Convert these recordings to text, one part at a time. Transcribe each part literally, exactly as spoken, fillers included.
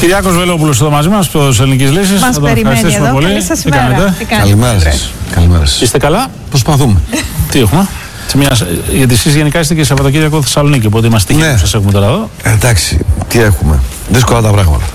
Κυριάκος Βελόπουλος εδώ μαζί μας, προς Ελληνικής Λύσης. Μας περιμένει εδώ. Πολύ. Καλή σας ημέρα. Καλημέρα σας. Καλημέρα σας. Είστε καλά? Προσπαθούμε. Τι έχουμε? Μια... Γιατί εσείς γενικά είστε και Σαββατοκύριακο Θεσσαλονίκη, οπότε είμαστε τυχεροί που σας έχουμε τώρα εδώ. Εντάξει, τι έχουμε. Δύσκολα τα πράγματα.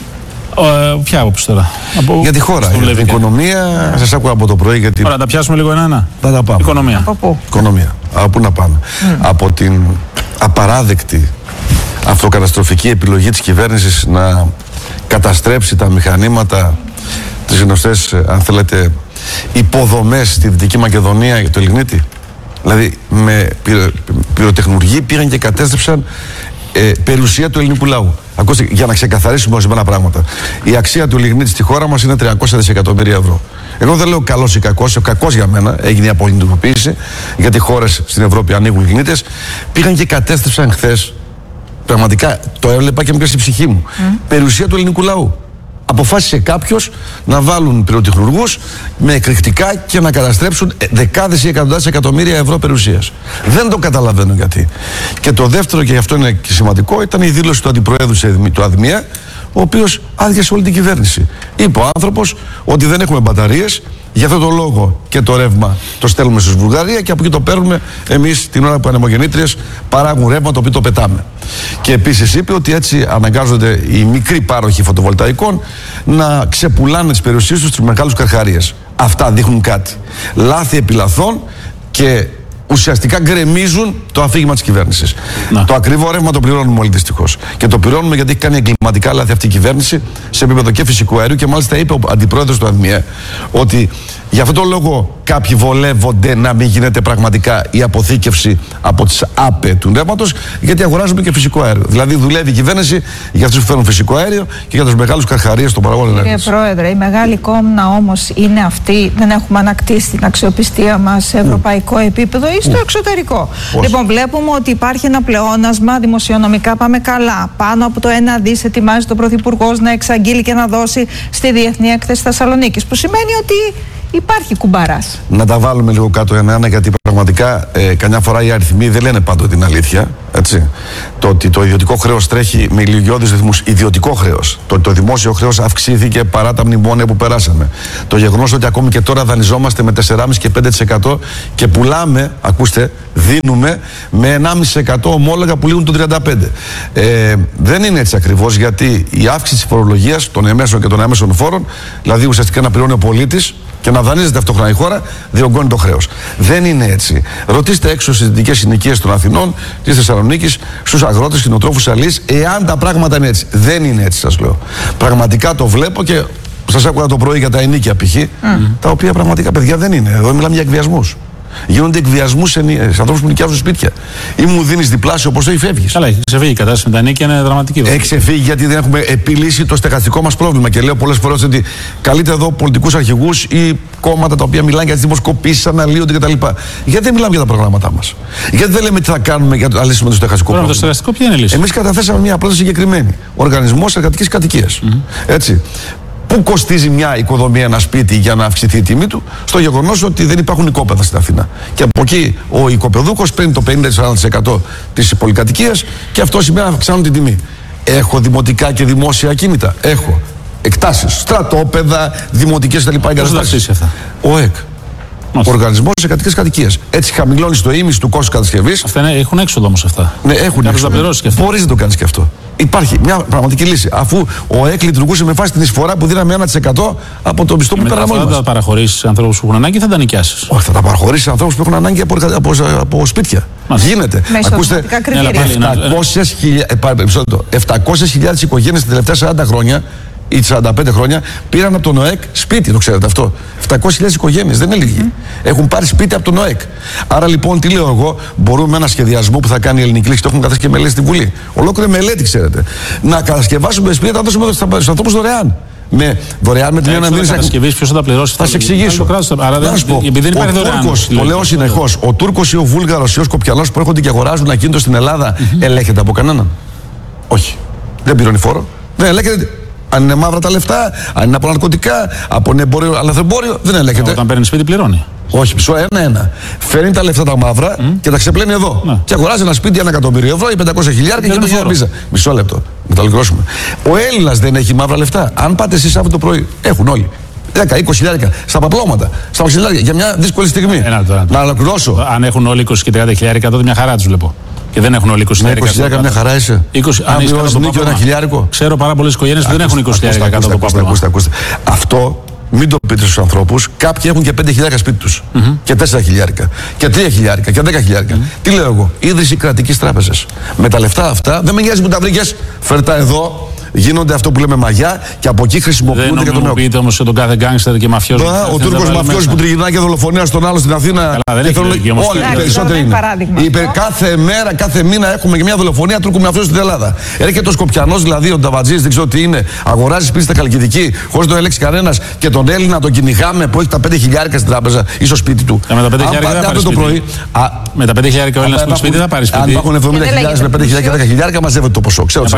Ε, ποια άποψη τώρα? Από... Για τη χώρα, για την οικονομία. Σας άκουγα από το πρωί γιατί. Ωραία, τα πιάσουμε λίγο ένα-ένα. Θα τα πάμε. Οικονομία. Από πού? Οικονομία. Από πού να πάμε? Mm. Από την απαράδεκτη αυτοκαταστροφική επιλογή της κυβέρνησης να καταστρέψει τα μηχανήματα, τις γνωστές, αν θέλετε, υποδομές στη Δυτική Μακεδονία για το λιγνίτη. Δηλαδή με πυροτεχνουργοί πήγαν και κατέστρεψαν ε, περιουσία του ελληνικού λαού. Ακούστε, για να ξεκαθαρίσουμε ορισμένα πράγματα. Η αξία του λιγνίτη στη χώρα μας είναι τριακόσια δισεκατομμύρια ευρώ. Εγώ δεν λέω καλός ή κακός, ο κακός για μένα, έγινε η απολυτικοποίηση, γιατί χώρες στην Ευρώπη ανοίγουν λιγνίτες. Πήγαν και κατέστρεψαν χθες, πραγματικά το έβλεπα και μικρή στη ψυχή μου, mm. περιουσία του ελληνικού λαού. Αποφάσισε κάποιος να βάλουν πυροτεχνουργούς με εκρηκτικά και να καταστρέψουν δεκάδες ή εκατοντάδες εκατομμύρια ευρώ περιουσίας. Δεν το καταλαβαίνω γιατί. Και το δεύτερο, και αυτό είναι και σημαντικό, ήταν η δήλωση του αντιπροέδρου του ΑΔΜΙΕ, ο οποίος άδειασε όλη την κυβέρνηση. Είπε ο άνθρωπος ότι δεν έχουμε μπαταρίες, γι' αυτό το λόγο και το ρεύμα το στέλνουμε στη Βουλγαρία και από εκεί το παίρνουμε εμείς την ώρα που οι ανεμογεννήτριες παράγουν ρεύμα το οποίο το πετάμε. Και επίσης είπε ότι έτσι αναγκάζονται οι μικροί πάροχοι φωτοβολταϊκών να ξεπουλάνε τις περιουσίες τους στους μεγάλους καρχαρίες. Αυτά δείχνουν κάτι. Λάθη επιλαθών και ουσιαστικά γκρεμίζουν το αφήγημα της κυβέρνησης. Να. Το ακριβό ρεύμα το πληρώνουμε όλοι δυστυχώς. Και το πληρώνουμε γιατί έχει κάνει εγκληματικά λάθη αυτή η κυβέρνηση σε επίπεδο και φυσικού αερίου. Και μάλιστα είπε ο αντιπρόεδρος του ΑΔΜΙΕ ότι γι' αυτόν τον λόγο κάποιοι βολεύονται να μην γίνεται πραγματικά η αποθήκευση από τις ΑΠΕ του ρεύματος, γιατί αγοράζουμε και φυσικό αέριο. Δηλαδή δουλεύει η κυβέρνηση για αυτούς που φέρνουν φυσικό αέριο και για τους μεγάλους καρχαρίες των παραγωγών ενέργειας. Κύριε Πρόεδρε, η μεγάλη κόμνα όμως είναι αυτή. Δεν έχουμε ανακτήσει την αξιοπιστία μας σε ευρωπαϊκό mm. επίπεδο ή στο mm. εξωτερικό. Πώς? Λοιπόν, βλέπουμε ότι υπάρχει ένα πλεόνασμα, δημοσιονομικά πάμε καλά. Πάνω από το ένα δις ετοιμάζει το Πρωθυπουργός να εξαγγείλει και να δώσει στη Διεθνή Έκθεση Θεσσαλονίκης. Που σημαίνει ότι υπάρχει κουμπαράς. Να τα βάλουμε λίγο κάτω ένα-ένα, γιατί πραγματικά ε, καμιά φορά οι αριθμοί δεν λένε πάντοτε την αλήθεια. Έτσι. Το ότι το ιδιωτικό χρέος τρέχει με ηλικιώδεις ρυθμούς. Ιδιωτικό χρέος. Το ότι το δημόσιο χρέος αυξήθηκε παρά τα μνημόνια που περάσαμε. Το γεγονός ότι ακόμη και τώρα δανειζόμαστε με τέσσερα κόμμα πέντε και πέντε τοις εκατό και πουλάμε, ακούστε, δίνουμε με ενάμιση τοις εκατό ομόλογα που λήγουν το τριάντα πέντε τοις εκατό. Ε, δεν είναι έτσι ακριβώς, γιατί η αύξηση της φορολογίας των εμέσων και των άμεσων φόρων, δηλαδή ουσιαστικά να πληρώνει ο πολίτης και να δανείζεται ταυτόχρονα η χώρα, διωγγώνει το χρέος. Δεν είναι έτσι. Ρωτήστε έξω στις δυτικές συνοικίες των Αθηνών, της Θεσσαλονίκης, στους αγρότες, κτηνοτρόφους, αλείς, εάν τα πράγματα είναι έτσι. Δεν είναι έτσι, σας λέω. Πραγματικά το βλέπω και σας άκουγα το πρωί για τα ενίκια π.χ., mm. τα οποία πραγματικά, παιδιά, δεν είναι. Εδώ μιλάμε για εκβιασμούς. Γίνονται εκβιασμούς σε, σε ανθρώπους που νοικιάζουν σπίτια. Ή μου δίνεις διπλάσιο ποσό ή φεύγεις. Καλά, έχει ξεφύγει η κατάσταση με τα νίκια, είναι δραματική. Έχει ξεφύγει γιατί δεν έχουμε επιλύσει το στεγαστικό μας πρόβλημα. Και λέω πολλές φορές ότι καλείται εδώ πολιτικούς αρχηγούς ή κόμματα τα οποία μιλάνε για τις δημοσκοπήσεις, αναλύονται κτλ. Γιατί δεν μιλάμε για τα προγράμματά μας. Γιατί δεν λέμε τι θα κάνουμε για να λύσουμε το στεγαστικό πρόβλημα. Το στεγαστικό ποια είναι η λύση? Εμείς καταθέσαμε μια πρόταση συγκεκριμένη. Οργανισμός εργατικής κατοικίας. Mm-hmm. Έτσι. Πού κοστίζει μια οικοδομία, ένα σπίτι, για να αυξηθεί η τιμή του? Στο γεγονός ότι δεν υπάρχουν οικόπεδα στην Αθήνα. Και από εκεί ο οικοπεδούχος παίρνει το πενήντα με σαράντα τοις εκατό της πολυκατοικίας και αυτό σημαίνει να αυξάνουν την τιμή. Έχω δημοτικά και δημόσια ακίνητα. Έχω εκτάσεις, στρατόπεδα, δημοτικές κτλ. Πώς θα αυξήσει αυτά? Ο ΕΚ. Ο Οργανισμός Εργατικής Κατοικίας. Έτσι χαμηλώνει το ίμιση του κόστους κατασκευής. Αυτά είναι, έχουν έξοδο όμως αυτά. Ναι, έχουν έξοδο. Μπορείς να το κάνεις και αυτό. Υπάρχει μια πραγματική λύση. Αφού ο ΕΚ λειτουργούσε με βάση την εισφορά που δίναμε ένα τοις εκατό από το μισθό που πέραμε όλοι μας. Θα τα παραχωρήσεις σε ανθρώπους που έχουν ανάγκη ή θα τα νοικιάσεις? Όχι, θα τα παραχωρήσεις σε ανθρώπους που έχουν ανάγκη από, από, από σπίτια. Μας. Γίνεται. Με ακούστε, επτακόσιες χιλιάδες οικογένειες τα τελευταία σαράντα χρόνια ή σαράντα πέντε χρόνια πήραν από τον ΟΕΚ σπίτι, το ξέρετε αυτό. επτακόσιες χιλιάδες οικογένειες, δεν είναι λίγοι. Mm. Έχουν πάρει σπίτι από τον ΟΕΚ. Άρα λοιπόν, τι λέω εγώ, μπορούμε ένα σχεδιασμό που θα κάνει η Ελληνική Λύση, το έχουν καταθέσει και μελέτη στη Βουλή. Ολόκληρη μελέτη, ξέρετε. Να κατασκευάσουμε σπίτια, να δώσουμε στους ανθρώπους δωρεάν. Με δωρεάν με την έννοια να μην κατασκευή, ποιος θα τα πληρώσει? Θα σε εξηγήσω. Άρα δεν υπάρχει δωρεάν. Το λέω συνεχώς. Ο Τούρκος ή ο Βούλγαρος ή ο Σκοπιανός που έρχονται και αγοράζουν ακίνητο στην Ελλάδα ελέγχεται από κανέναν? Όχι. Δεν πληρώνει φόρο. Δεν ελέγχεται. Αν είναι μαύρα τα λεφτά, αν είναι από ναρκωτικά, από εμπόριο, αλαθρεμπόριο, δεν ελέγχεται. Όταν παίρνει σπίτι, πληρώνει. Όχι, μισό, ένα-ένα. Φέρνει τα λεφτά τα μαύρα mm. και τα ξεπλένει εδώ. Ναι. Και αγοράζει ένα σπίτι ένα εκατομμύριο ευρώ ή πεντακόσια χιλιάρια και το χειροπίζα. Μισό λεπτό. Να το ολοκληρώσουμε. Ο Έλληνας δεν έχει μαύρα λεφτά. Αν πάτε εσείς αύριο το πρωί, έχουν όλοι. δέκα είκοσι χιλιάρια στα παπλώματα, στα μαξιλάρια για μια δύσκολη στιγμή. Ένα, το, ένα, το. Να ολοκληρώσω. Αν έχουν όλοι είκοσι και τριάντα χιλιάρια, τότε μια χαρά τους βλέπω. Και δεν έχουν όλοι είκοσι χιλιάρια. Μια χαρά είσαι. είκοσι, αν είσαι νίκιο, ένα χιλιάρικο. Ξέρω πάρα πολλές οικογένειες που δεν έχουν είκοσι χιλιάρια κάτω από το παπλώμα. Αυτό μην το πείτε στους ανθρώπους. Κάποιοι έχουν και πέντε χιλιάρια σπίτι τους. Mm-hmm. Και τέσσερα χιλιάρικα. Και τρία χιλιάρικα. Και δέκα χιλιάρικα. Mm-hmm. Τι λέω εγώ. Ίδρυση κρατικής τράπεζας. Με τα λεφτά αυτά δεν με νοιάζει που τα βρήκες. Φέρτα εδώ. Γίνονται αυτό που λέμε μαγιά και από εκεί χρησιμοποιούνται για τον νέο. Δεν νομιμοποιείται όμως για τον κάθε γκάνγκστερ και μαφιόζο. Ο Τούρκος μαφιός που τριγυρνάει και δολοφονία στον άλλο στην Αθήνα. Καλά, δεν θέλουν... έχει Όλοι οι περισσότεροι είναι. Είπε, κάθε μέρα, κάθε μήνα έχουμε και μια δολοφονία Τούρκου μαφιόζου στην Ελλάδα. Έρχεται ο Σκοπιανός, δηλαδή ο Νταβατζής, δεν ξέρω τι είναι. Αγοράζει σπίτι στα Χαλκιδική, χωρίς να το ελέγξει κανένας και τον Έλληνα τον κυνηγάμε που έχει τα πέντε χιλιάρικα στην τράπεζα ή στο σπίτι του. Με τα πέντε χιλιάρικα ο Έλληνας που σπίτι θα πάρει σπίτι. Αν υπάρχουν εβδομήντα χιλιάδες με πέντε χιλιάρικα και δέκα χιλιάρικα μαζεύεται το ποσό. Ξέρω.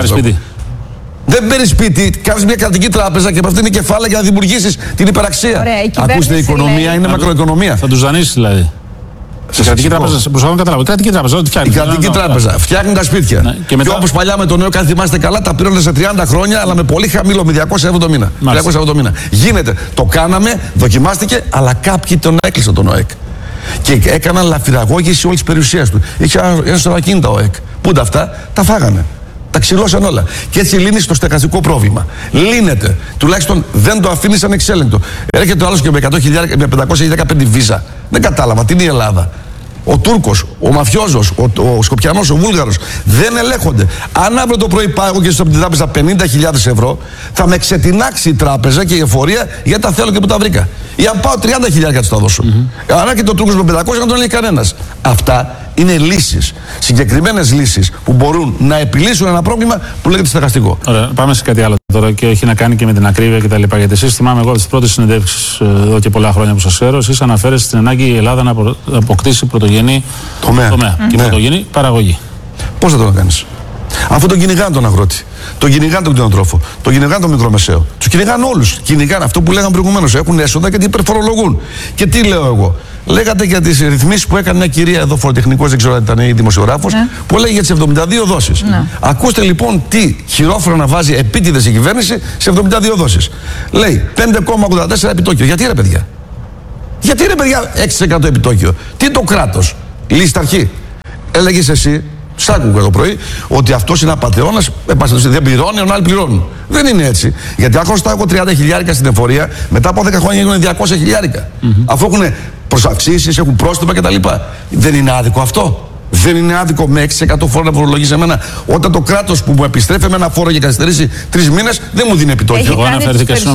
Δεν παίρνει σπίτι, κάνει μια κρατική τράπεζα και από αυτή είναι κεφάλαια για να δημιουργήσει την υπεραξία. Ωραία, η ακούστε, η οικονομία λέει... είναι μακροοικονομία. Θα του δανείσει δηλαδή. Σε κρατική τράπεζα, προσπαθώ να καταλάβω. Κρατική τράπεζα, ό,τι φτιάχνει. Η κρατική ναι, τράπεζα φτιάχνει τα σπίτια. Ναι, και, μετά... και όπως παλιά με το νέο, αν θυμάστε καλά, τα πήραν σε τριάντα χρόνια, αλλά με πολύ χαμηλό, με διακόσια ευρώ το μήνα. τριακόσια ευρώ το μήνα. Γίνεται. Το κάναμε, δοκιμάστηκε, αλλά κάποιοι τον έκλεισαν τον ΟΕΚ. Και έκαναν λαφυραγώγηση όλη τη περιουσία του. Είχε ένα σωρακίνητα ο ΟΕΚ. Πού τα αυτά, τα φάγανε. Τα ξυλώσαν όλα. Και έτσι λύνει το στεγαστικό πρόβλημα. Λύνεται. Τουλάχιστον δεν το αφήνει ανεξέλεγκτο. Έρχεται ο άλλο και με εκατό χιλιάδες, με πεντακόσια δεκαπέντε βίζα. Δεν κατάλαβα. Τι είναι η Ελλάδα. Ο Τούρκος, ο Μαφιόζος, ο, ο Σκοπιανός, ο Βούλγαρος δεν ελέγχονται. Αν αύριο το πρωί πάω και από την τράπεζα πενήντα χιλιάδες ευρώ, θα με ξετινάξει η τράπεζα και η εφορία γιατί τα θέλω και που τα βρήκα. Ή αν πάω τριάντα χιλιάδες θα δώσω. Mm-hmm. Αν έρχεται ο Τούρκος με πεντακόσια, δεν τον λέει κανένας. Αυτά είναι λύσεις. Συγκεκριμένες λύσεις που μπορούν να επιλύσουν ένα πρόβλημα που λέγεται στεγαστικό. Ωραία, πάμε σε κάτι άλλο τώρα και έχει να κάνει και με την ακρίβεια κτλ. Γιατί εσείς θυμάμαι εγώ από τις πρώτες συνεντεύξεις εδώ και πολλά χρόνια που σας ξέρω, εσείς αναφέρεστε στην ανάγκη η Ελλάδα να αποκτήσει πρωτογενή τομέα, τομέα. Mm. και ναι. πρωτογενή παραγωγή. Πώς θα το κάνεις. Αφού τον κυνηγάνε τον αγρότη, τον κυνηγάνε τον κτηνοτρόφο, τον κυνηγάνε τον μικρομεσαίο. Τους κυνηγάνε όλους. Κυνηγάνε αυτό που λέγαμε προηγουμένως. Έχουν έσοδα και την υπερφορολογούν. Και τι λέω εγώ. Λέγατε για τις ρυθμίσεις που έκανε μια κυρία εδώ, φοροτεχνικός, δεν ξέρω αν ήταν η δημοσιογράφος, ναι. που έλεγε για τις εβδομήντα δύο δόσεις. Ναι. Ακούστε λοιπόν τι χειρόφρονα βάζει επίτηδες η κυβέρνηση σε εβδομήντα δύο δόσεις. Λέει πέντε κόμμα ογδόντα τέσσερα επιτόκιο. Γιατί ρε παιδιά. Γιατί ρε παιδιά έξι τοις εκατό επιτόκιο. Τι το κράτος. Λύση τα αρχή. Έλεγες εσύ. Σ' άκουγα το πρωί ότι αυτός είναι απατεώνας, δεν πληρώνει, ενώ άλλοι πληρώνουν. Δεν είναι έτσι. Γιατί αν χρωστάω εγώ τριάντα χιλιάρικα στην εφορία, μετά από δέκα χρόνια γίνονται διακόσια χιλιάρικα. Mm-hmm. Αφού έχουν προσαυξήσεις, έχουν πρόστιμα κτλ. Δεν είναι άδικο αυτό. Δεν είναι άδικο με έξι τοις εκατό φόρο να φορολογήσει εμένα, όταν το κράτος που μου επιστρέφει με ένα φόρο και καθυστερήσει τρεις μήνες δεν μου δίνει επιτόκιο. Εγώ αναφέρθηκα στον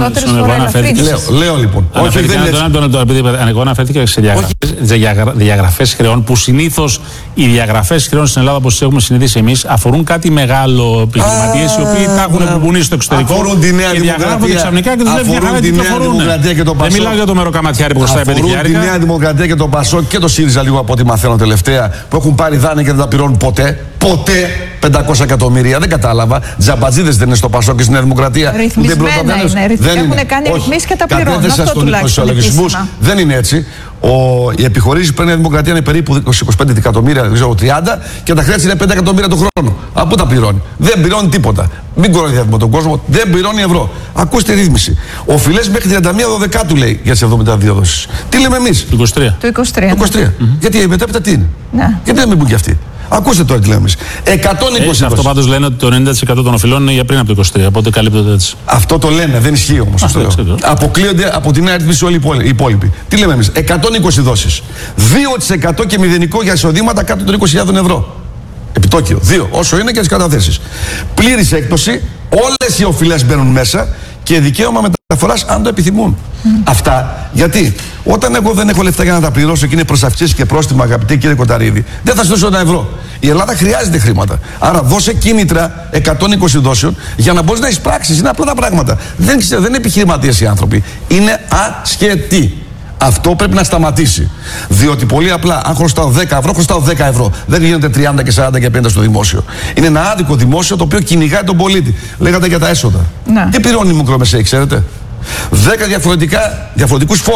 Λέω, λέω λοιπόν. Όχι, δεν είναι. Εγώ αναφέρθηκα σε διαγραφές χρεών που συνήθως οι διαγραφές χρεών στην Ελλάδα, όπως τις έχουμε συνηθίσει εμείς, αφορούν κάτι μεγάλο επιχειρηματίες οι οποίοι τα έχουν κουμπουνίσει στο εξωτερικό. Αφορούν τη Νέα Δημοκρατία ξαφνικά και τους λέει μια χαρά και κυκλοφορούν. Δεν μιλάω για το μεροκαματιάρι που χρωστάει πέντε χιλιάρικα. Αφορούν τη Νέα Δημοκρατία και το Πασόκ και το ΣΥΡΙΖΑ λίγο από ό,τι μαθαίνω τελευταία που έχουν πάρει δάνεια και δεν τα πληρώνουν ποτέ. Ποτέ πεντακόσια εκατομμύρια. Δεν κατάλαβα. Τζαμπατζίδες δεν είναι στο Πασόκ και στη Νέα Δημοκρατία. Ρυθμισμένα είναι. Δεν έχουν κάνει ρυθμίσεις και τα πληρώνουν. Αυτό τουλάχιστον. Δεν είναι έτσι. Ο, οι επιχορήσεις που παίρνει η Δημοκρατία είναι περίπου είκοσι με είκοσι πέντε εκατομμύρια, δεν ξέρω, τριάντα και τα χρέη είναι πέντε εκατομμύρια το χρόνο. Από πού τα πληρώνει. Δεν πληρώνει τίποτα. Μην κοροϊδεύουμε τον κόσμο. Δεν πληρώνει ευρώ. Ακούστε ρύθμιση. Οφειλές μέχρι τριάντα μία Δωδεκάτου λέει για τις εβδομήντα δύο δόσεις. Τι λέμε εμείς. Το είκοσι τρία. Το είκοσι τρία. Το είκοσι τρία. Mm-hmm. Γιατί μετέπειτα τι είναι. Ναι. Γιατί δεν μην πούν κι αυτοί. Ακούστε τώρα τι λέμε εμείς. εκατόν είκοσι ε, αυτό πάντως λένε ότι το ενενήντα τοις εκατό των οφειλών είναι για πριν από το είκοσι τρία. Οπότε καλύπτεται έτσι. Αυτό το λένε, δεν ισχύει όμως. Αυτό αυτό αποκλείονται από την νέα ρύθμιση όλοι οι υπόλοιποι. Τι λέμε εμείς. εκατόν είκοσι δόσεις. δύο τοις εκατό και μηδενικό για εισοδήματα κάτω των είκοσι χιλιάδες ευρώ. Επιτόκιο. δύο. Όσο είναι και τις καταθέσεις. Πλήρης έκπτωση. Όλες οι οφειλές μπαίνουν μέσα και δικαίωμα μεταφοράς αν το επιθυμούν. Mm. Αυτά γιατί όταν εγώ δεν έχω λεφτά για να τα πληρώσω και είναι προσαυξήσεις και πρόστιμα, αγαπητέ κύριε Κονταρίδη, δεν θα σου δώσω ένα ευρώ. Η Ελλάδα χρειάζεται χρήματα. Άρα δώσε κίνητρα εκατόν είκοσι δόσεων για να μπορείς να εισπράξεις. Είναι απλά τα πράγματα. Δεν, ξέρω, δεν είναι επιχειρηματίες οι άνθρωποι. Είναι ασχετοί. Αυτό πρέπει να σταματήσει. Διότι πολύ απλά, αν χρωστάω δέκα ευρώ, χρωστάω δέκα ευρώ. Δεν γίνεται τριάντα και σαράντα και πενήντα στο δημόσιο. Είναι ένα άδικο δημόσιο το οποίο κυνηγάει τον πολίτη. Λέγατε για τα έσοδα. Ναι. Τι πληρώνει η μικρομεσαίη, ξέρετε. δέκα διαφορετικούς φόρους.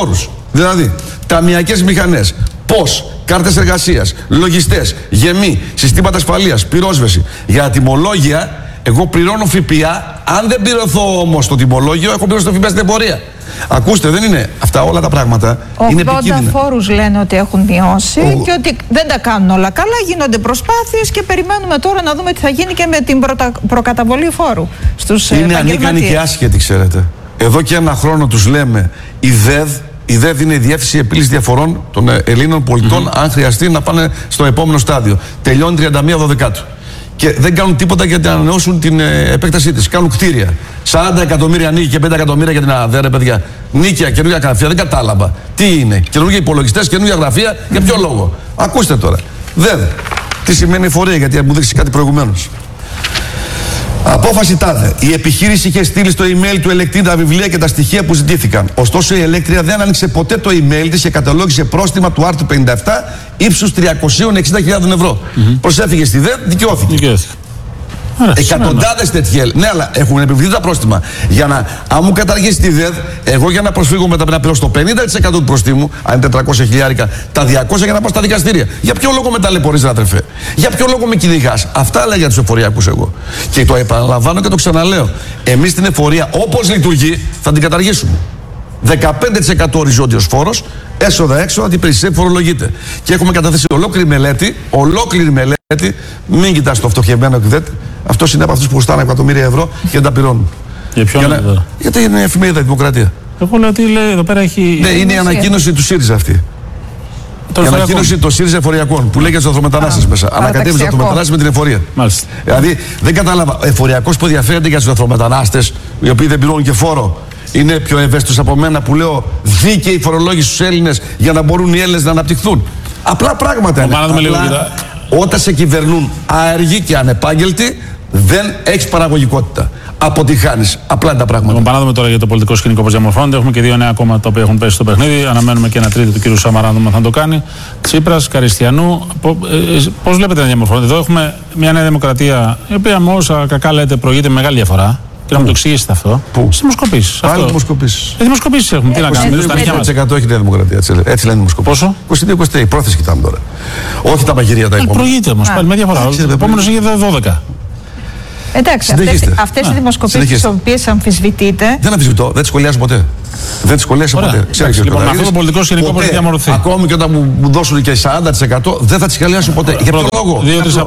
Δηλαδή, ταμιακές μηχανές, πώς, κάρτες εργασίας, λογιστές, γεμή, συστήματα ασφαλείας, πυρόσβεση. Για τιμολόγια, εγώ πληρώνω ΦΠΑ. Αν δεν πληρωθώ όμως το τιμολόγιο, έχω πληρώσει το ΦΠΑ στην εμπορία. Ακούστε, δεν είναι αυτά όλα τα πράγματα. Είναι επικίνδυνα. ογδόντα φόρους λένε ότι έχουν μειώσει Ο... και ότι δεν τα κάνουν όλα καλά. Γίνονται προσπάθειες και περιμένουμε τώρα να δούμε τι θα γίνει και με την προτα... προκαταβολή φόρου στους είναι ανίκανοι και άσχετοι, ξέρετε. Εδώ και ένα χρόνο τους λέμε η ΔΕΔ. Η ΔΕΔ είναι η Διεύθυνση Επίλυσης Διαφορών των Ελλήνων πολιτών, mm-hmm. αν χρειαστεί να πάνε στο επόμενο στάδιο. Τελειώνει τριάντα μία Δωδεκάτου. Και δεν κάνουν τίποτα για να ανανεώσουν την ε, επέκτασή της. Κάνουν κτίρια. σαράντα εκατομμύρια νίκη και πέντε εκατομμύρια για την ΑΔΕ, ρε παιδιά. Νίκια, καινούργια γραφεία, δεν κατάλαβα. Τι είναι, καινούργια υπολογιστές, καινούργια γραφεία, για ποιο λόγο. Ακούστε τώρα. ΔΕΔ. Τι σημαίνει εφορία, γιατί μου δείξει κάτι προηγουμένως. Απόφαση τάδε. Η επιχείρηση είχε στείλει στο email του ελεκτή τα βιβλία και τα στοιχεία που ζητήθηκαν. Ωστόσο, η ελέκτρια δεν άνοιξε ποτέ το email της και καταλόγησε πρόστιμα του άρθρου πενήντα επτά ύψους τριακόσιες εξήντα χιλιάδες ευρώ. Mm-hmm. Προσέφυγε στη ΔΕΔ, δικαιώθηκε. δικαιώθηκε. Εκατοντάδες τέτοιοι. Ναι, αλλά έχουν επιβληθεί τα πρόστιμα. Για να, αν μου καταργήσει τη ΔΕΔ, εγώ για να προσφύγω μετά να πληρώσω το πενήντα τοις εκατό του προστίμου, αν είναι τετρακόσια χιλιάρικα, τα διακόσια για να πάω στα δικαστήρια. Για ποιο λόγο με ταλαιπωρείς, ρε αδερφέ? Για ποιο λόγο με κυνηγάς? Αυτά έλεγα για τους εφοριακούς εγώ. Και το επαναλαμβάνω και το ξαναλέω. Εμείς την εφορία, όπως λειτουργεί, θα την καταργήσουμε. δεκαπέντε τοις εκατό οριζόντιος φόρος, έσοδα-έξοδα, την υπηρεσία φορολογείται. Και έχουμε καταθέσει ολόκληρη μελέτη, ολόκληρη μελέτη, μην κοιτάς το φτωχευμένο εκδέτη. Αυτό είναι από αυτούς που χρωστάνε εκατομμύρια ευρώ και δεν τα πληρώνουν. Για ποιον είναι εδώ? Γιατί είναι εφημερίδα Δημοκρατία. Εγώ λέω ότι λέει, εδώ πέρα έχει. Ναι, είναι η ανακοίνωση του ΣΥΡΙΖΑ αυτή. Η ανακοίνωση των ΣΥΡΙΖΑ εφοριακών που λέει για τους λαθρομετανάστες μέσα. Ανακατεύει τους λαθρομετανάστες με την εφορία. Μάλιστα. Δηλαδή δεν κατάλαβα. Εφοριακός που ενδιαφέρεται για τους λαθρομετανάστες, οι οποίοι δεν πληρώνουν και φόρο, είναι πιο ευαίσθητος από μένα που λέω δίκαιη φορολόγηση στους Έλληνες για να μπορούν οι Έλληνες να αναπτυχθούν. Απλά πράγματα είναι. Απλά, όταν σε κυβερνούν άεργοι και ανεπάγγελτοι, δεν έχεις παραγωγικότητα. Αποτυχάνεις. Απλά είναι τα πράγματα. Λοιπόν, παράδειγμα τώρα για το πολιτικό σκηνικό πώς διαμορφώνεται. Έχουμε και δύο νέα κόμματα τα οποία έχουν πέσει στο παιχνίδι. Αναμένουμε και ένα τρίτο του κ. Σαμαρά να δούμε αν θα το κάνει. Ξύπρας, Καριστιανού. Πώς βλέπετε να διαμορφώνεται? Εδώ έχουμε μια Νέα Δημοκρατία, η οποία με όσα κακά λέτε προηγείται με μεγάλη διαφορά. Και να μου το εξηγήσετε αυτό. Πού? Στις δημοσκοπήσεις. Πάλι δημοσκοπήσεις. Ε, δημοσκοπήσεις έχουμε. Τι να κάνουμε? είκοσι δύο τοις εκατό έχει η Νέα Δημοκρατία. Έτσι, έτσι λένε δημοσκοπήσεις. Πόσο? είκοσι δύο είκοσι τρία. Η πρόθεση κοιτάμε τώρα. Όχι τα μαγειρία τα επόμενα. Προηγείται όμως πάλι με διαφορά. Ο επόμενος είχε δώδεκα. Εντάξει, αυτές, αυτές οι δημοσκοπήσεις τις οποίες αμφισβητείτε. Δεν αμφισβητώ, δεν τις σχολιάζω ποτέ. Δεν τις σχολιάζω ποτέ. Ξέρεις, λοιπόν, με αυτό το πολιτικό σκηνικό πώς διαμορφωθεί. Ακόμη και όταν μου δώσουν και σαράντα τοις εκατό δεν θα τις σχολιάσω ποτέ. Για ποιο λόγο?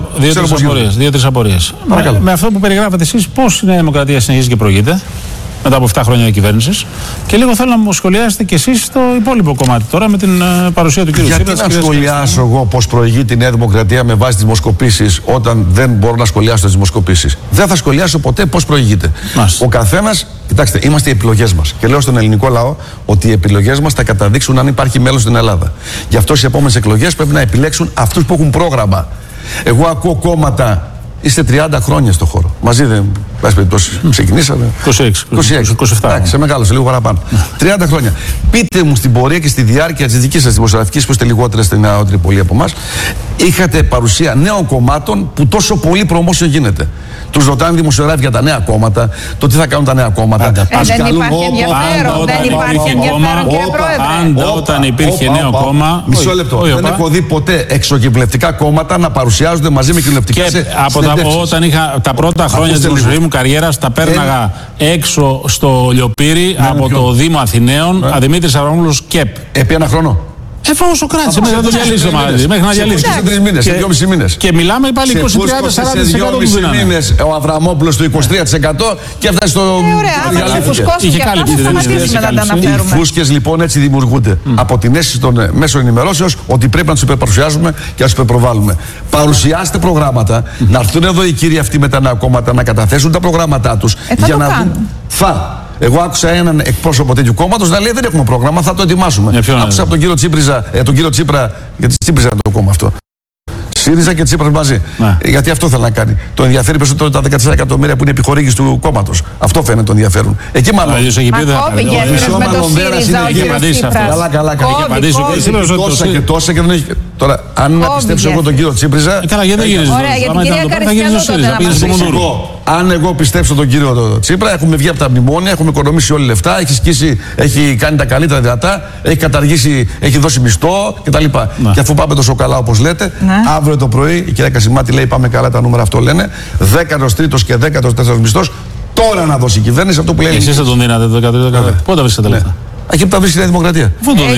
Δύο-τρεις απορίες. Με αυτό που περιγράφετε εσείς, πώς η Νέα Δημοκρατία συνεχίζει και προηγείται μετά από επτά χρόνια κυβέρνησης? Και λίγο θέλω να μου σχολιάσετε κι εσείς το υπόλοιπο κομμάτι τώρα με την παρουσία του κ. Τσίπρα. Γιατί να σχολιάσω εγώ πώς προηγεί η Νέα Δημοκρατία με βάση τις δημοσκοπήσεις, όταν δεν μπορώ να σχολιάσω τις δημοσκοπήσεις? Δεν θα σχολιάσω ποτέ πώς προηγείται. Ο καθένας, κοιτάξτε, είμαστε οι επιλογές μας. Και λέω στον ελληνικό λαό ότι οι επιλογές μας θα καταδείξουν αν υπάρχει μέλλον στην Ελλάδα. Γι' αυτό στις επόμενες εκλογές πρέπει να επιλέξουν αυτούς που έχουν πρόγραμμα. Εγώ ακούω κόμματα. Είστε τριάντα χρόνια στο χώρο. Μαζί δεν. Πάση περιπτώσει, ξεκινήσαμε. είκοσι έξι, είκοσι έξι, είκοσι επτά. Εντάξει, σε μεγάλωσε, λίγο παραπάνω. τριάντα χρόνια. Πείτε μου στην πορεία και στη διάρκεια τη δική σα δημοσιογραφική, που είστε λιγότερε στην νεότερη πολλοί από εμά, είχατε παρουσία νέων κομμάτων που τόσο πολύ promotion γίνεται. Τους ρωτάνε δημοσιογράφοι για τα νέα κόμματα, το τι θα κάνουν τα νέα κόμματα. Ε, δεν υπάρχει ενδιαφέρον, δεν υπάρχει ενδιαφέρον, κύριε Πρόεδρε. Πάντα όταν υπήρχε νέο κόμμα. Μισό λεπτό. Δεν έχω δει ποτέ εξοκοινοβουλευτικά κόμματα να παρουσιάζονται μαζί με κοινοβουλευτικά. Και από τα, όταν είχα τα πρώτα χρόνια της δημοσιογραφικής μου καριέρας, τα πέρναγα έξω στο Λιοπύρι από το Δήμο Αθηναίων, Δημήτρης Αβραμόπουλος ΚΕΠ. Επί ένα χρόνο. Εφόσον όσο κράτησε, μέχρι να το διαλύσω μαζί. Μέχρι να διαλύσει. Σε τρεις μήνες, σε δυόμισι μήνες. Και μιλάμε πάλι είκοσι με τριάντα σαράντα τοις εκατό του δίνανε. Σε μήνες ο Αβραμόπουλος το είκοσι τρία τοις εκατό και έφτασε στο. Ε, ωραία, είχε κάλυψη. Οι φούσκες λοιπόν έτσι δημιουργούνται. Από την αίσθηση των μέσων ενημερώσεως ότι πρέπει να τους υπερπαρουσιάζουμε και να τους υπερπροβάλλουμε. Παρουσιάστε προγράμματα, να έρθουν εδώ οι κύριοι αυτοί με τα νέα κόμματα να καταθέσουν τα προγράμματά τους για να δουν. Θα. Εγώ άκουσα έναν εκπρόσωπο τέτοιου κόμματος να λέει: δεν έχουμε πρόγραμμα, θα το ετοιμάσουμε. Άκουσα από τον κύριο, Τσίπριζα, ε, τον κύριο Τσίπρα, γιατί Τσίπριζα είναι το κόμμα αυτό. ΣΥΡΙΖΑ και Τσίπρας μαζί. Ναι. Γιατί αυτό θέλει να κάνει. Το ενδιαφέρει περισσότερο τα δεκατέσσερα εκατομμύρια που είναι επιχορήγηση του κόμματος. Αυτό φαίνεται το ενδιαφέρον. Εκεί μάλλον. Καλά, καλά, καλά. Τόσα και τόσα και δεν έχει. Τώρα, αν να πιστέψω εγώ τον κύριο Τσίπριζα. Καλά, γιατί δεν γυρίζει. Ωραία, γιατί κυρία Καριστιανού τότε να μας αν εγώ πιστέψω τον κύριο Τσίπρα, έχουμε βγει από τα μνημόνια, έχουμε οικονομήσει όλοι λεφτά, έχει σκίσει, έχει κάνει τα καλύτερα δυνατά, έχει καταργήσει, έχει δώσει μισθό κτλ. Και αφού πάμε τόσο καλά όπως λέτε, ναι. αύριο το πρωί η κυρία Κασιμάτη λέει: πάμε καλά, τα νούμερα αυτό λένε. Δέκατος τρίτος και δέκατος τέταρτος μισθός. Τώρα να δώσει η κυβέρνηση αυτό που λέει. Εσείς θα τον δίνατε το δέκατο τρίτο. Πότε τα βρίσκατε λεφτά? Εκεί που τα βρίσκει η Νέα Δημοκρατία. Πού το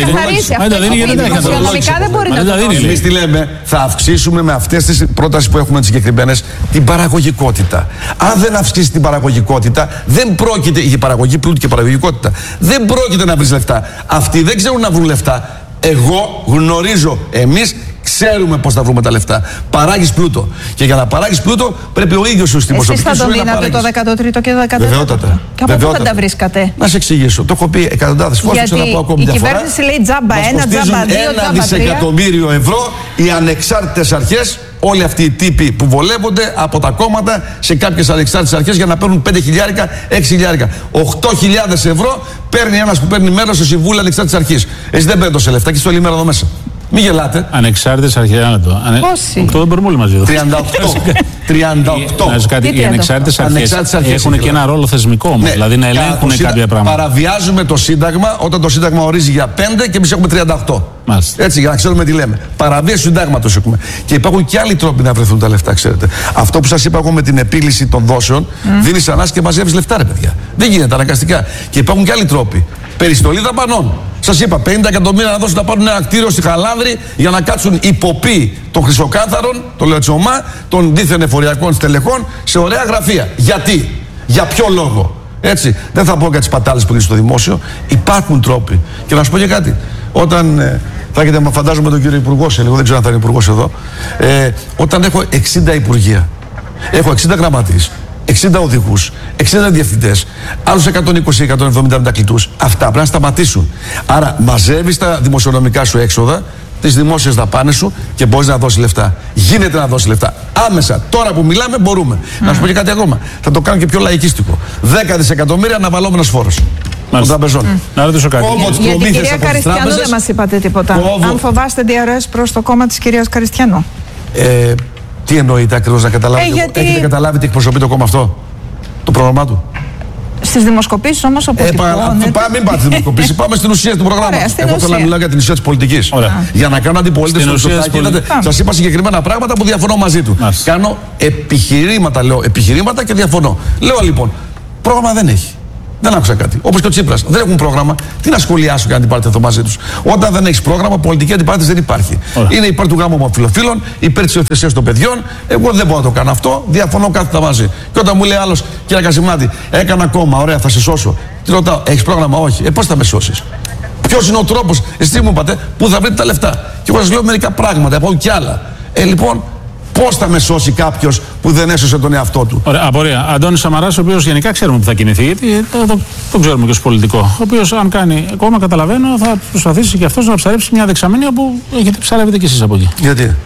δίνει? Δημοσιονομικά δεν μπορείτε να το δίνει. Εμείς τι λέμε, θα αυξήσουμε με αυτές τις πρότασεις που έχουμε τις συγκεκριμένες την παραγωγικότητα. Αν δεν αυξήσει την παραγωγικότητα, δεν πρόκειται, η παραγωγή πλούτη και παραγωγικότητα, δεν πρόκειται να βρεις λεφτά. Αυτοί δεν ξέρουν να βρουν λεφτά. Εγώ γνωρίζω, εμείς ξέρουμε πώς θα βρούμε τα λεφτά. Παράγεις πλούτο. Και για να παράγεις πλούτο πρέπει ο ίδιος σου στην προσωπική σου να παράγεις. Εσείς θα το δίνατε το δέκατο τρίτο και το δέκατο τέταρτο. Βεβαιότατα. Και από πού θα τα βρίσκατε? Να σε εξηγήσω. Το έχω πει εκατοντάδες φορές. Γιατί να πω ακόμη η μια κυβέρνηση φορά. λέει τζάμπα ένα, τζάμπα δύο, ένα τζάμπα τρία. δισεκατομμύριο ευρώ οι ανεξάρτητες αρχές, όλοι αυτοί οι τύποι που βολεύονται από τα κόμματα σε κάποιες ανεξάρτητες αρχές για να παίρνουν πέντε χιλιάρικα, έξι χιλιάρικα. οκτώ χιλιάδες ευρώ παίρνει ένας που παίρνει μέρος στο Συμβούλιο Ανεξάρτητης Αρχής. Εσύ δεν παίρνει τόσα λεφτά και στο ημέρα εδώ μέσα. Μην γελάτε. Ανεξάρτητες αρχές, ένα λεπτό. Πόσοι? Το δεν μπορούμε όλοι μαζί εδώ. τριάντα οκτώ. τριάντα οκτώ. Οι ανεξάρτητες αρχές έχουν και ένα ρόλο θεσμικό όμως. Δηλαδή να ελέγχουν κάποια πράγματα. Παραβιάζουμε το Σύνταγμα όταν το Σύνταγμα ορίζει για πέντε και εμείς έχουμε τριάντα οκτώ. Μάλιστα. Έτσι, για να ξέρουμε τι λέμε. Παραβίαση του Συντάγματος έχουμε. Και υπάρχουν και άλλοι τρόποι να βρεθούν τα λεφτά, ξέρετε. Αυτό που σας είπα εγώ με την επίλυση των δόσεων, mm. δίνεις ανάσκη και μαζεύεις λεφτά, ρε παιδιά. Δεν γίνεται αναγκαστικά. Και υπάρχουν και άλλοι τρόποι. Περιστολή δαπανών. Σας είπα, πενήντα εκατομμύρια να δώσουν να πάρουν ένα κτίριο στη Χαλάνδρη για να κάτσουν υποποί των χρυσοκάθαρων, των λεωτσομά, των δίθεν εφοριακών στελεχών σε ωραία γραφεία. Γιατί, για ποιο λόγο. Έτσι, δεν θα πω για τις πατάλες που είναι στο δημόσιο. Υπάρχουν τρόποι. Και να σου πω και κάτι. Όταν ε, θα έχετε, φαντάζομαι τον κύριο Υπουργό σε λίγο, δεν ξέρω αν θα είναι Υπουργός εδώ. Ε, όταν έχω εξήντα υπουργεία, έχω εξήντα γραμματείς, εξήντα οδηγούς, εξήντα διευθυντές, άλλους εκατόν είκοσι με εκατόν εβδομήντα μετακλητούς. Αυτά πρέπει να σταματήσουν. Άρα μαζεύεις τα δημοσιονομικά σου έξοδα, τις δημόσιες δαπάνες σου και μπορείς να δώσεις λεφτά. Γίνεται να δώσεις λεφτά. Άμεσα. Τώρα που μιλάμε μπορούμε. Mm. Να σου πω και κάτι ακόμα. Θα το κάνω και πιο λαϊκίστικο. δέκα δισεκατομμύρια αναβαλόμενος φόρος. Των τραπεζών. Mm. Να ρωτήσω κάτι. Για την κυρία Καριστιανού δεν μας είπατε τίποτα. Κόβω. Αν φοβάστε ντι αρ ες προς το κόμμα της κυρίας Καριστιανού. Ε, τι εννοείται ακριβώς να καταλάβετε? Ε, γιατί... Έχετε καταλάβει τι εκπροσωπεί το κόμμα αυτό, το πρόγραμμά του? Στις δημοσκοπήσεις όμως από την Πάμε, μην πάτε στη δημοσκοπήση, πάμε στην ουσία του προγράμματος. Εγώ θέλω να μιλάω για την ουσία της πολιτικής. Για να κάνω αντιπολίτευση στο Μητσοτάκη. Σας είπα συγκεκριμένα πράγματα που διαφωνώ μαζί του. Κάνω επιχειρήματα, λέω επιχειρήματα και διαφωνώ. Λέω λοιπόν, πρόγραμμα δεν έχει. Δεν άκουσα κάτι. Όπως και ο Τσίπρας. Δεν έχουν πρόγραμμα. Τι να σχολιάσω και να αντιπάρτηθω μαζί τους. Όταν δεν έχεις πρόγραμμα, πολιτική αντιπάρτηση δεν υπάρχει. Ωραία. Είναι υπέρ του γάμου ομοφυλοφίλων, υπέρ της υιοθεσίας των παιδιών. Εγώ δεν μπορώ να το κάνω αυτό. Διαφωνώ κάθετα μαζί. Και όταν μου λέει άλλος, κύριε Κασιμάτη, έκανα κόμμα, ωραία, θα σε σώσω. Τι ρωτάω, έχεις πρόγραμμα? Όχι. Ε, πώς θα με σώσεις? Ποιος είναι ο τρόπος, εσείς μου είπατε, που θα βρείτε τα λεφτά? Και εγώ σας λέω μερικά πράγματα, από κι άλλα. Ε, λοιπόν. Πώς θα με σώσει κάποιος που δεν έσωσε τον εαυτό του? Ωραία, απορία. Αντώνης Σαμαράς, ο οποίος γενικά ξέρουμε που θα κινηθεί, γιατί το, το, το ξέρουμε και ως πολιτικό. Ο οποίος, αν κάνει κόμμα, καταλαβαίνω, θα προσπαθήσει και αυτός να ψαρέψει μια δεξαμενή όπου έχετε ψαρεύετε κι εσείς από εκεί. Γιατί?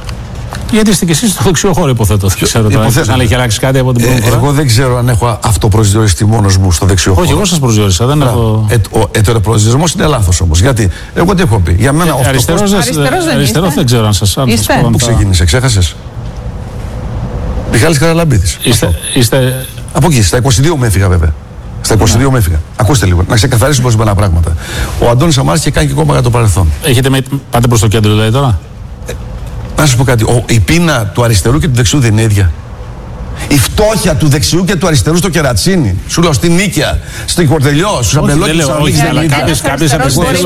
Γιατί είστε κι εσείς στο δεξιό χώρο, υποθέτω. Δεν ξέρω τώρα, αν έχει αλλάξει κάτι από την πρώτη φορά. Εγώ δεν ξέρω αν έχω αυτοπροσδιοριστεί μόνος μου στο δεξιό χώρο. Όχι, εγώ σας προσδιορίσα. Δεν έχω... ε, ο ετεροπροσδιορισμός είναι λάθος όμως. Γιατί εγώ τι έχω πει? Για μένα ε, αριστερός δεν ξέρω αν σας πω. Πού ξεκίνησε, ξέχασες? Μιχάλης Καραλαμπίδης. Είστε, είστε... Από εκεί, στα είκοσι δύο με έφυγα βέβαια. Στα είκοσι δύο με έφυγα. Ακούστε λίγο, να ξεκαθαρίσουμε ορισμένα πράγματα. Ο Αντώνης Σαμαράς είχε κάνει και κόμμα για το παρελθόν. Έχετε με... Πάτε προς το κέντρο δηλαδή τώρα? Ε, να σας πω κάτι. Ο, η πείνα του αριστερού και του δεξιού δεν είναι ίδια. Η φτώχεια του δεξιού και του αριστερού στο Κερατσίνι, σου λέω στην Νίκαια, στο Κορτελιό, στους Αμπελόκηους. Όχι, αλλά κάποιες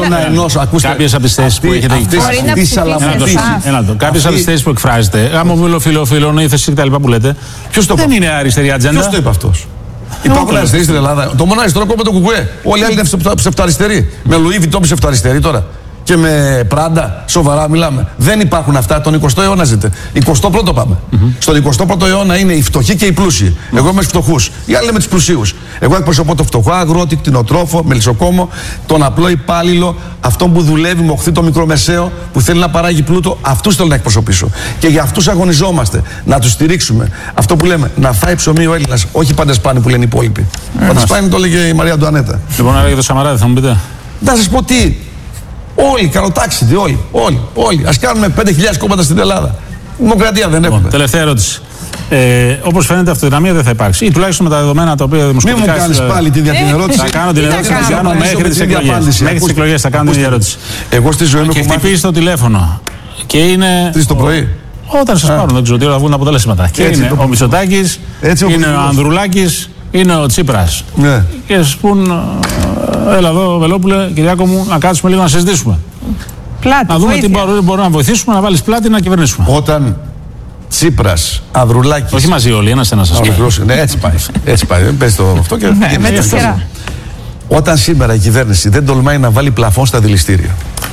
από τις θέσεις που έχετε εκφράσει. Κάποιες από τις θέσεις που εκφράζετε, γάμο φιλοφίλων, ύθεση κτλ. Που λέτε, δεν είναι αριστερή ατζέντα. Ποιος το είπε αυτός? Υπάρχουν αριστεροί στην Ελλάδα. Το μόνο αριστερό κόμμα το Κουκουέ. Όλοι οι άλλοι είναι ψευτοαριστεροί. Με Λουί Βιτόν ψευτοαριστεροί τώρα. Και με Πράντα, σοβαρά μιλάμε. Δεν υπάρχουν αυτά. Τον εικοστό αιώνα ζείτε. εικοστό πρώτο πάμε. Mm-hmm. Στον εικοστό πρώτο αιώνα είναι οι φτωχοί και οι πλούσιοι. Mm-hmm. Εγώ είμαι στους φτωχούς. Οι άλλοι με τους πλουσίους. Εγώ εκπροσωπώ το φτωχό αγρότη, κτηνοτρόφο, μελισσοκόμο, τον απλό υπάλληλο, αυτόν που δουλεύει, μοχθεί το μικρομεσαίο, που θέλει να παράγει πλούτο. Αυτούς θέλω να εκπροσωπήσω. Και για αυτούς αγωνιζόμαστε. Να τους στηρίξουμε. Αυτό που λέμε, να φάει ψωμί ο Έλληνας. Όχι παντεσπάνι που λένε οι υπόλοιποι. Mm-hmm. Παντεσπάνι το έλεγε η Μαρία Αντουανέτα. Λοιπόν, να λέγεται το Σαμαράδη, θα μου πείτε. Να σας πω τι. Όλοι, καλοτάξιδοι, όλοι, όλοι, όλοι. Ας κάνουμε πέντε χιλιάδες κόμματα στην Ελλάδα. Δημοκρατία δεν έχουμε. Λοιπόν, τελευταία ερώτηση. Ε, όπως φαίνεται, αυτοδυναμία δεν θα υπάρξει. Ή τουλάχιστον με τα δεδομένα τα οποία δημοσκοπικά. Μην μου κάνεις πάλι την ερώτηση. Θα κάνω την ερώτηση θα κάνω μέχρι τις εκλογές. Μέχρι τις εκλογές θα κάνω την ερώτηση. Εγώ στη ζωή μου. Και χτυπήσει το τηλέφωνο. Και είναι. Τι το πρωί. Όταν σας πάρουν, δεν ξέρω τι θα βγουν τα αποτελέσματα. Και είναι ο Μητσοτάκης, είναι ο Ανδρουλάκης, είναι ο Τσίπρας. Ναι. Και σας πούν, έλα εδώ, Βελόπουλε, Κυριάκο μου, να κάτσουμε λίγο να συζητήσουμε. Πλάτη, να δούμε βοήθεια. τι μπορούμε, μπορούμε να βοηθήσουμε, να βάλεις πλάτη να κυβερνήσουμε. Όταν Τσίπρας, Ανδρουλάκης. Όχι μαζί όλοι, ένας-ένας σας πάει. Ναι, έτσι πάει. Έτσι πάει. Πες το αυτό και. Ναι, με τη σειρά. Όταν σήμερα η κυβέρνηση δεν τολμάει να βάλει πλαφόν στα δηληστήρια.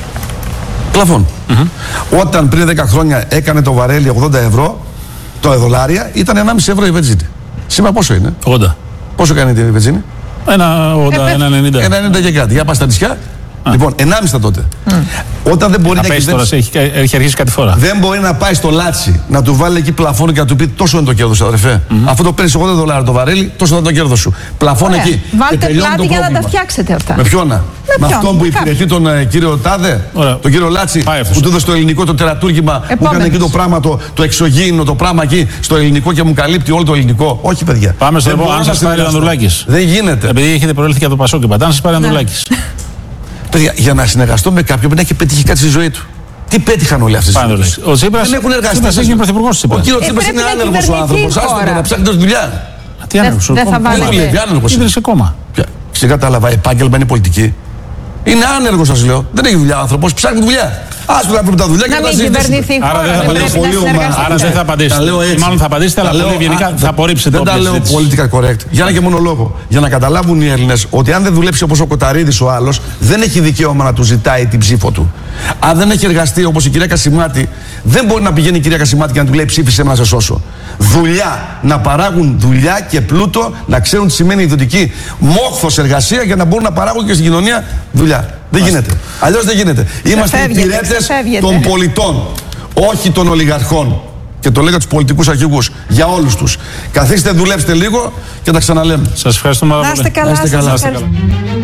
Πλαφόν. Mm-hmm. Όταν πριν δέκα χρόνια έκανε το βαρέλι ογδόντα ευρώ, το δολάρια ήταν ενάμιση ευρώ η βενζίνη. Σήμερα πόσο είναι? ογδόντα. Πόσο κάνει η βενζίνη? Ένα ογδόντα, ένα ενενήντα. Ένα ενενήντα και κάτι. Για πας στα νησιά. Ah. Λοιπόν, ενάμιση τότε. Mm. Όταν δεν μπορεί να, να κυβέρνηση... τώρα, έχει, έχει αρχίσει κάτι φορά. Δεν μπορεί να πάει στο Λάτσι να του βάλει εκεί πλαφόν και να του πει τόσο είναι το κέρδος, αδερφέ. Mm-hmm. Αφού το παίρνει ογδόντα δολάρια το βαρέλι, τόσο είναι το κέρδος σου. Πλαφόν Ωραία. εκεί. Βάλτε πλάτη για να τα φτιάξετε αυτά. Με ποιον? Με, με αυτόν που υπηρετεί τον uh, κύριο Τάδε, Ωραία. τον κύριο Λάτσι, Πάει που του έδωσε το ελληνικό το τερατούργημα, που έκανε εκεί το πράγμα, το, το εξωγήινο, το πράγμα εκεί στο ελληνικό και μου καλύπτει όλο το ελληνικό. Όχι, παιδιά. Πάμε στο επόμενο. Αν σας πάρει ο Ανδρουλάκης. Δεν γίνεται. Επειδή έχετε προέλθει και από το Πασόκ και πατά, αν σας πάρει ο Ανδρουλάκης. Παιδιά, για να συνεργαστώ με κάποιον πρέπει να έχει πετύχει κάτι στη ζωή του. Τι πέτυχαν όλοι αυτοί οι άνθρωποι? Ο Τσίπρας δεν έχουν εργαστεί. Τσίπρας έγινε πρωθυπουργός της Τσίπρας. Ο κύριος Τσίπρας είναι άνεργος ο άνθρωπος. Άστο να ψάχνει τη δουλειά. Τι άνεργος? Δεν θα βάλετε. Είναι σε κόμμα. Σε κατάλαβα, επάγγελμα είναι πολιτική. Είναι άνεργος, σας λέω. Δεν έχει δουλειά ο άνθρωπος. Ψάχνει δουλειά. Ας του βρούμε τα δουλειά και να τα συζητήσουμε. Άρα δεν θα απαντήσετε. Άρα δεν θα απαντήσετε. Μάλλον θα απαντήσετε, αλλά πολύ ευγενικά θα απορρίψετε. Δεν τα λέω πολιτικά correct. Για ένα και μόνο λόγο. Για να καταλάβουν οι Έλληνες ότι αν δεν δουλέψει όπως ο Κοταρίδης ο άλλος, δεν έχει δικαίωμα να του ζητάει την ψήφο του. Αν δεν έχει εργαστεί όπως η κυρία Κασιμάτη, δεν μπορεί να πηγαίνει η κυρία Κασιμάτη και να του λέει ψήφισε με να σε σώσω. Δουλειά. Να παράγουν δουλειά και πλούτο, να ξέρουν τι σημαίνει ιδιωτική μόχθος εργασία για να μπορούν να παράγουν και στην κοινωνία δουλειά. Δεν γίνεται. Αλλιώς δεν γίνεται. Είμαστε υπηρέτες των πολιτών, όχι των ολιγαρχών. Και το λέω για τους πολιτικούς αρχηγούς, για όλους τους. Καθίστε, δουλέψτε λίγο και τα ξαναλέμε. Σας ευχαριστούμε πάρα πολύ. Να είστε καλά.